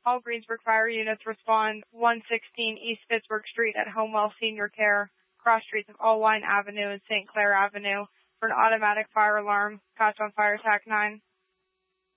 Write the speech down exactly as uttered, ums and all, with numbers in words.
All Greensburg fire units respond one sixteen East Pittsburgh Street at Homewell Senior Care, cross streets of Allwine Avenue and Saint Clair Avenue for an automatic fire alarm. Catch on fire attack nine.